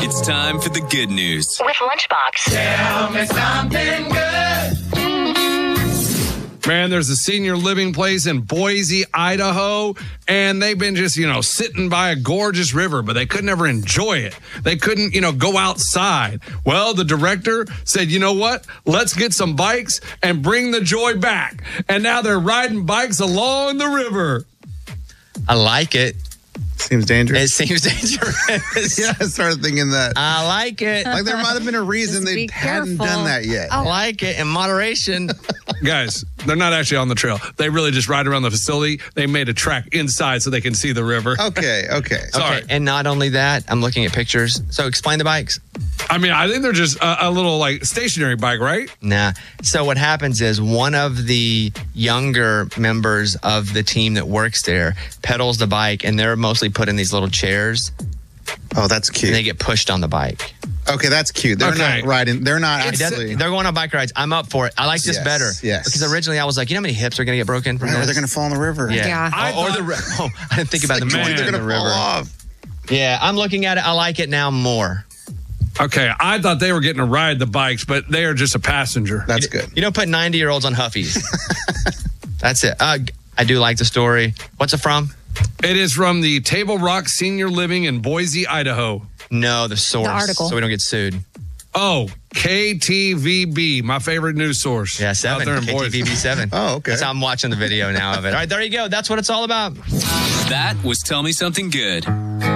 It's time for the good news. With Lunchbox. Tell me something good. Man, there's a senior living place in Boise, Idaho, and they've been just, sitting by a gorgeous river, but they couldn't ever enjoy it. They couldn't, go outside. Well, the director said, you know what? Let's get some bikes and bring the joy back. And now they're riding bikes along the river. I like it. Seems dangerous. It seems dangerous. Yeah, I started thinking that. I like it. Like there might have been a reason Just they be hadn't careful. done that yet. I like it in moderation. Guys, they're not actually on the trail. They really just ride around the facility. They made a track inside so they can see the river. Okay. Sorry. Okay, and not only that, I'm looking at pictures. So explain the bikes. I mean, I think they're just a little stationary bike, right? Nah. So what happens is one of the younger members of the team that works there pedals the bike, and they're mostly put in these little chairs, Oh, that's cute. and they get pushed on the bike. Okay, that's cute. They're Okay. not riding. They're not actually. They're going on bike rides. I'm up for it. I like this Yes, better. yes. Because originally I was like, you know how many hips are going to get broken from Or this? they're going to fall in the river. Yeah. I didn't think about the Like, man they're in the going to fall river. off. Yeah, I'm looking at it. I like it now more. Okay, I thought they were getting to ride the bikes, but they are just a passenger. That's good. You don't put 90-year-olds on Huffies. That's it. I do like the story. What's it from? It is from the Table Rock Senior Living in Boise, Idaho. No, the source. The article. So we don't get sued. Oh, KTVB, my favorite news source. Yeah, 7. Out there in Boise. KTVB 7. Oh, okay. That's how I'm watching the video now of it. All right, there you go. That's what it's all about. That was Tell Me Something Good.